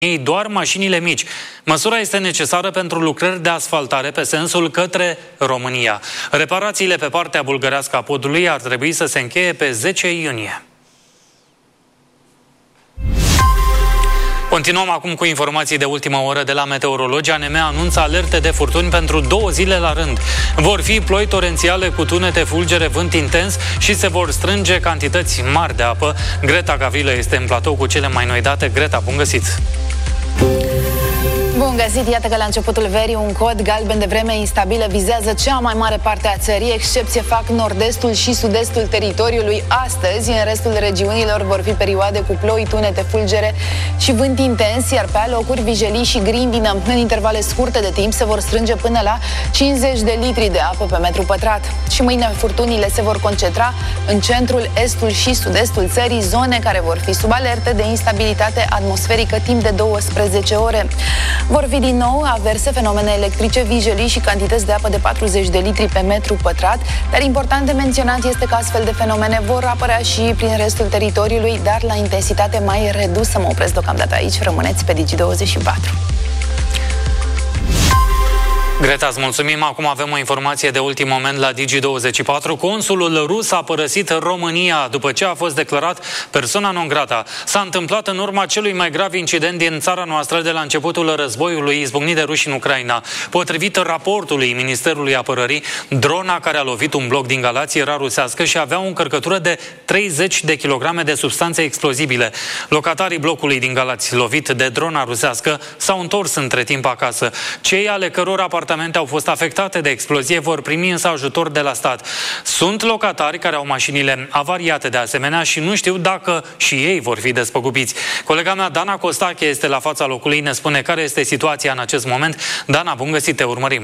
doar mașinile mici. Măsura este necesară pentru lucrări de asfaltare pe sensul către România. Reparațiile pe partea bulgărească a podului ar trebui să se încheie pe 10 iunie. Continuăm acum cu informații de ultimă oră de la meteorologi. ANM anunță alerte de furtuni pentru 2 zile la rând. Vor fi ploi torențiale cu tunete, fulgere, vânt intens și se vor strânge cantități mari de apă. Greta Gavrilă este în platou cu cele mai noi date. Greta, bun găsit! Bun găsit! Iată că la începutul verii un cod galben de vreme instabilă vizează cea mai mare parte a țării. Excepție fac nord-estul și sud-estul teritoriului. Astăzi, în restul regiunilor, vor fi perioade cu ploi, tunete, fulgere și vânt intens, iar pe locuri vijelii și grindină. În intervale scurte de timp se vor strânge până la 50 de litri de apă pe metru pătrat. Și mâine furtunile se vor concentra în centrul, estul și sud-estul țării, zone care vor fi sub alertă de instabilitate atmosferică timp de 12 ore. Vor fi din nou averse, fenomene electrice, vijelii și cantități de apă de 40 de litri pe metru pătrat, dar important de menționat este că astfel de fenomene vor apărea și prin restul teritoriului, dar la intensitate mai redusă. Mă opresc deocamdată aici, rămâneți pe Digi24. Greta, îți mulțumim. Acum avem o informație de ultim moment la Digi24. Consulul rus a părăsit România după ce a fost declarat persona non grata. S-a întâmplat în urma celui mai grav incident din țara noastră de la începutul războiului izbucnit de ruși în Ucraina. Potrivit raportului Ministerului Apărării, drona care a lovit un bloc din Galați era rusească și avea o încărcătură de 30 de kilograme de substanțe explozibile. Locatarii blocului din Galați, lovit de drona rusească, s-au întors între timp acasă. Cei ale căror apartamente au fost afectate de explozie vor primi însă ajutor de la stat. Sunt locatari care au mașinile avariate de asemenea și nu știu dacă și ei vor fi despăgubiți. Colega mea, Dana Costache, este la fața locului, ne spune care este situația în acest moment. Dana, bun găsit, te urmărim!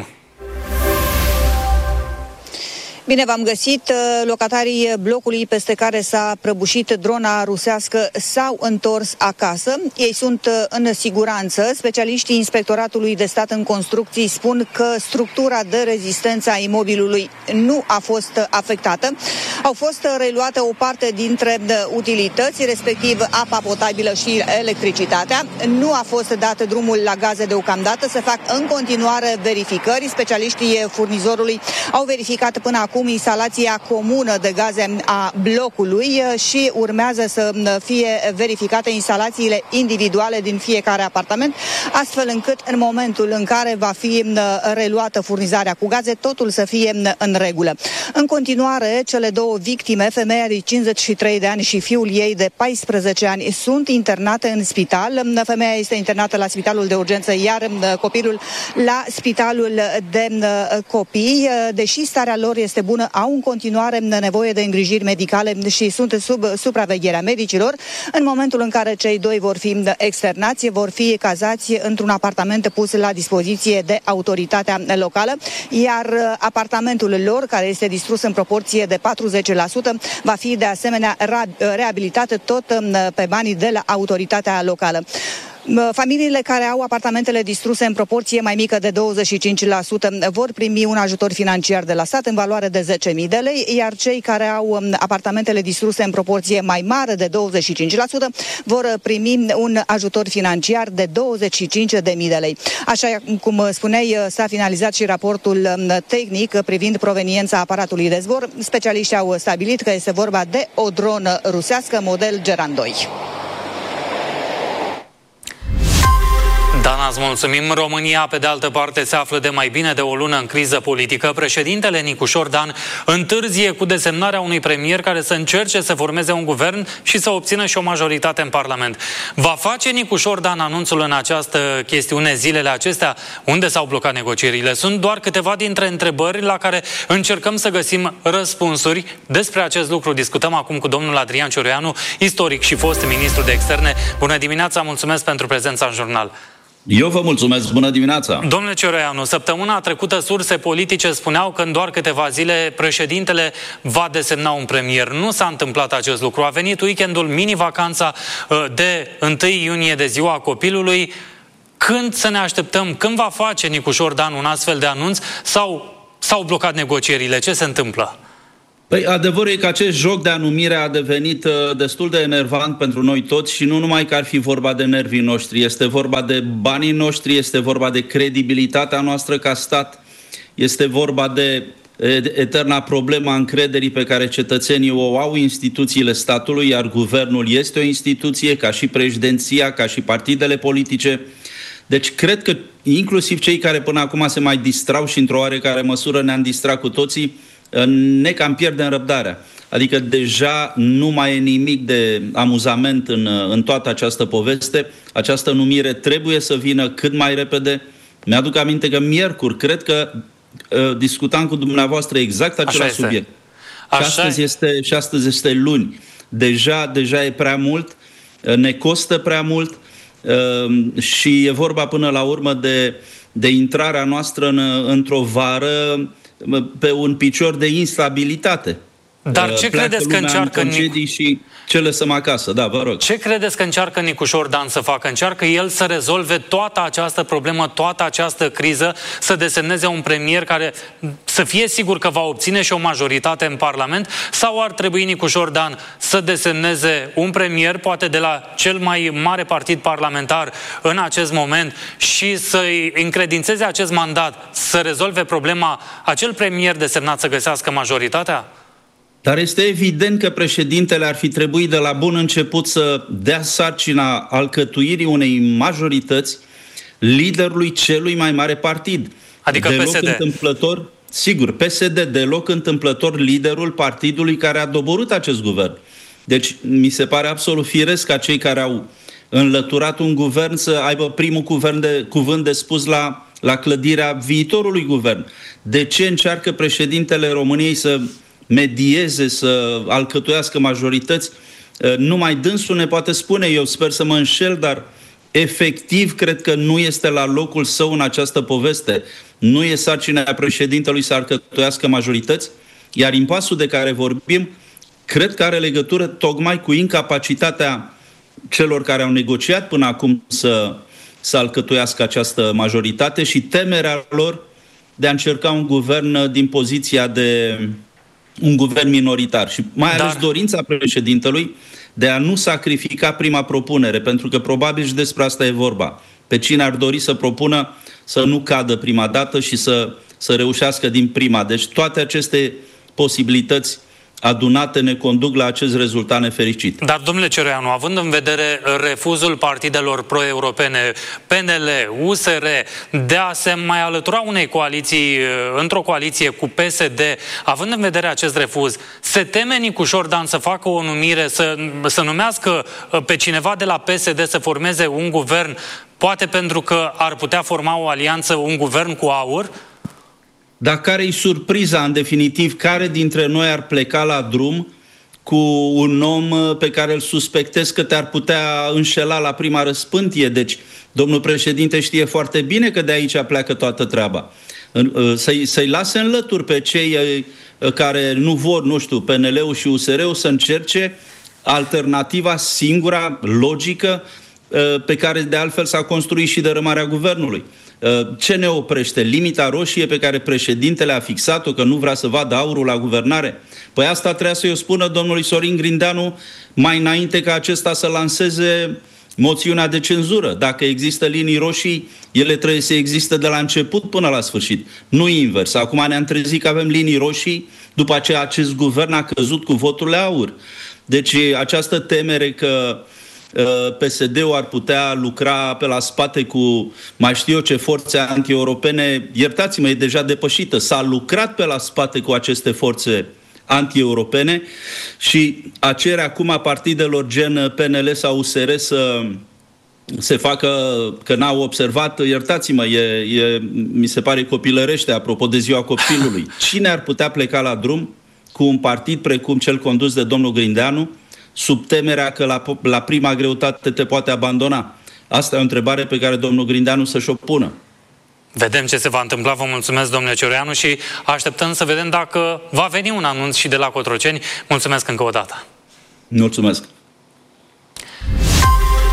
Bine v-am găsit! Locatarii blocului peste care s-a prăbușit drona rusească s-au întors acasă. Ei sunt în siguranță. Specialiștii Inspectoratului de Stat în Construcții spun că structura de rezistență a imobilului nu a fost afectată. Au fost reluate o parte dintre utilități, respectiv apa potabilă și electricitatea. Nu a fost dat drumul la gaze deocamdată. Se fac în continuare verificări. Specialiștii furnizorului au verificat până acum instalația comună de gaze a blocului și urmează să fie verificate instalațiile individuale din fiecare apartament, astfel încât în momentul în care va fi reluată furnizarea cu gaze, totul să fie în regulă. În continuare, cele două victime, femeia de 53 de ani și fiul ei de 14 ani, sunt internate în spital. Femeia este internată la spitalul de urgență, iar copilul la spitalul de copii. Deși starea lor este bună, au în continuare nevoie de îngrijiri medicale și sunt sub supravegherea medicilor. În momentul în care cei doi vor fi externați, vor fi cazați într-un apartament pus la dispoziție de autoritatea locală, iar apartamentul lor, care este distrus în proporție de 40%, va fi de asemenea reabilitat tot pe banii de la autoritatea locală. Familiile care au apartamentele distruse în proporție mai mică de 25% vor primi un ajutor financiar de la stat în valoare de 10.000 de lei, iar cei care au apartamentele distruse în proporție mai mare de 25% vor primi un ajutor financiar de 25.000 de lei. Așa cum spuneai, s-a finalizat și raportul tehnic privind proveniența aparatului de zbor. Specialiștii au stabilit că este vorba de o dronă rusească model Geran 2. Dana, îți mulțumim. România, pe de altă parte, se află de mai bine de o lună în criză politică. Președintele Nicușor Dan întârzie cu desemnarea unui premier care să încerce să formeze un guvern și să obțină și o majoritate în Parlament. Va face Nicușor Dan anunțul în această chestiune zilele acestea? Unde s-au blocat negocierile? Sunt doar câteva dintre întrebări la care încercăm să găsim răspunsuri. Despre acest lucru discutăm acum cu domnul Adrian Cioreanu, istoric și fost ministru de externe. Bună dimineața, mulțumesc pentru prezența în jurnal. Eu vă mulțumesc, bună dimineața! Domnule Cioreanu, săptămâna trecută surse politice spuneau că în doar câteva zile președintele va desemna un premier. Nu s-a întâmplat acest lucru. A venit weekendul, mini-vacanța de 1 iunie, de ziua copilului. Când să ne așteptăm? Când va face Nicușor Dan un astfel de anunț? Sau s-au blocat negocierile? Ce se întâmplă? Păi adevărul e că acest joc de anumire a devenit destul de enervant pentru noi toți și nu numai că ar fi vorba de nervii noștri, este vorba de banii noștri, este vorba de credibilitatea noastră ca stat, este vorba de eterna problema încrederii pe care cetățenii o au instituțiile statului, iar guvernul este o instituție, ca și președinția, ca și partidele politice. Deci cred că inclusiv cei care până acum se mai distrau și într-o oarecare măsură ne-am distrat cu toții, ne cam pierdem răbdarea. Adică deja nu mai e nimic de amuzament în toată această poveste. Această numire trebuie să vină cât mai repede. Mi-aduc aminte că miercuri, cred că discutam cu dumneavoastră exact același subiect. Și astăzi este luni. Deja e prea mult, ne costă prea mult și e vorba până la urmă de intrarea noastră într-o vară pe un picior de instabilitate. Dar ce credeți că încearcă și ce lăsăm acasă? Da, vă rog. Ce credeți că încearcă Nicușor Dan să facă? Încearcă el să rezolve toată această problemă, toată această criză, să desemneze un premier care să fie sigur că va obține și o majoritate în Parlament? Sau ar trebui Nicușor Dan să desemneze un premier, poate de la cel mai mare partid parlamentar în acest moment, și să-i încredințeze acest mandat, să rezolve problema, acel premier desemnat să găsească majoritatea? Dar este evident că președintele ar fi trebuit de la bun început să dea sarcina alcătuirii unei majorități liderului celui mai mare partid. Adică deloc PSD. Întâmplător, sigur, PSD, deloc întâmplător liderul partidului care a doborât acest guvern. Deci mi se pare absolut firesc ca cei care au înlăturat un guvern să aibă primul cuvânt de spus la clădirea viitorului guvern. De ce încearcă președintele României să medieze, să alcătuiască majorități? Numai dânsul ne poate spune, eu sper să mă înșel, dar efectiv cred că nu este la locul său în această poveste. Nu e sarcina președintelui să alcătuiască majorități, iar impasul de care vorbim cred că are legătură tocmai cu incapacitatea celor care au negociat până acum să alcătuiască această majoritate și temerea lor de a încerca un guvern din poziția de un guvern minoritar și mai ales dorința președintelui de a nu sacrifica prima propunere, pentru că probabil și despre asta e vorba. Pe cine ar dori să propună să nu cadă prima dată și să reușească din prima. Deci toate aceste posibilități adunate ne conduc la acest rezultat nefericit. Dar, domnule Cioroianu, având în vedere refuzul partidelor pro-europene, PNL, USR, de a se mai alătura unei coaliții, într-o coaliție cu PSD, având în vedere acest refuz, se teme Nicușor Dan să facă o numire, să numească pe cineva de la PSD să formeze un guvern, poate pentru că ar putea forma o alianță, un guvern cu AUR? Dar care-i surpriza, în definitiv, care dintre noi ar pleca la drum cu un om pe care îl suspectez că te-ar putea înșela la prima răspântie? Deci, domnul președinte știe foarte bine că de aici pleacă toată treaba. Să-i lase în lături pe cei care nu vor, nu știu, PNL-ul și USR-ul să încerce alternativa singura, logică, pe care de altfel s-a construit și dărâmarea guvernului. Ce ne oprește? Limita roșie pe care președintele a fixat-o, că nu vrea să vadă aurul la guvernare? Păi asta trebuia să-i o spună domnului Sorin Grindeanu mai înainte ca acesta să lanseze moțiunea de cenzură. Dacă există linii roșii, ele trebuie să existe de la început până la sfârșit. Nu invers. Acum ne-am trezit că avem linii roșii, după aceea acest guvern a căzut cu voturile aur. Deci această temere că PSD-ul ar putea lucra pe la spate cu mai știu eu ce forțe anti-europene, iertați-mă, e deja depășită. S-a lucrat pe la spate cu aceste forțe anti-europene și a cere acum partidelor gen PNL sau USR să se facă că n-au observat, iertați-mă, mi se pare copilărește, apropo de ziua copilului. Cine ar putea pleca la drum cu un partid precum cel condus de domnul Grindeanu, sub temerea că la prima greutate te poate abandona? Asta e o întrebare pe care domnul Grindeanu să-și o pună. Vedem ce se va întâmpla. Vă mulțumesc, domnule Cioroianu, și așteptăm să vedem dacă va veni un anunț și de la Cotroceni. Mulțumesc încă o dată. Mulțumesc. Și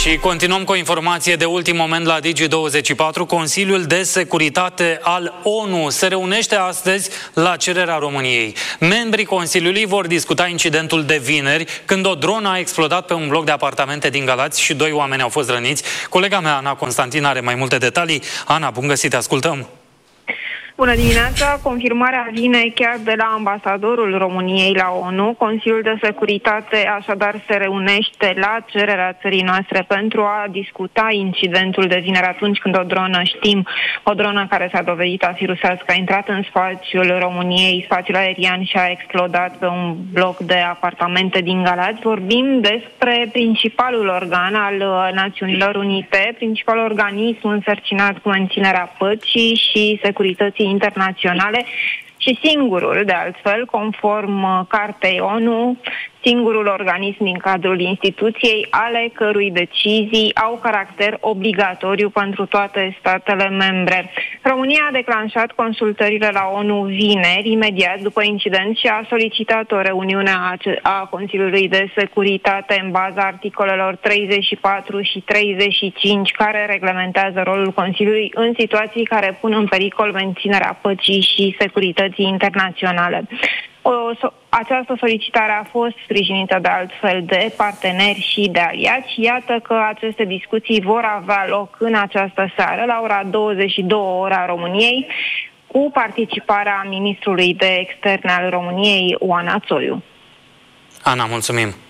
Și continuăm cu o informație de ultim moment la Digi24. Consiliul de Securitate al ONU se reunește astăzi la cererea României. Membrii Consiliului vor discuta incidentul de vineri, când o dronă a explodat pe un bloc de apartamente din Galați și 2 oameni au fost răniți. Colega mea, Ana Constantin, are mai multe detalii. Ana, bun găsit, te ascultăm! Bună dimineața! Confirmarea vine chiar de la ambasadorul României la ONU. Consiliul de Securitate așadar se reunește la cererea țării noastre pentru a discuta incidentul de vineri, atunci când o dronă care s-a dovedit a fi rusească a intrat în spațiul României, spațiul aerian, și a explodat pe un bloc de apartamente din Galați. Vorbim despre principalul organ al Națiunilor Unite, principalul organism însărcinat cu menținerea păcii și securității internaționale și singurul, de altfel, conform Cartei ONU, singurul organism din cadrul instituției ale cărui decizii au caracter obligatoriu pentru toate statele membre. România a declanșat consultările la ONU vineri, imediat după incident, și a solicitat o reuniune a Consiliului de Securitate în baza articolelor 34 și 35, care reglementează rolul Consiliului în situații care pun în pericol menținerea păcii și securității internaționale. Această solicitare a fost sprijinită de altfel de parteneri și de aliați. Iată că aceste discuții vor avea loc în această seară, la ora 22 ora României, cu participarea ministrului de externe al României, Oana Țoiu. Ana, mulțumim!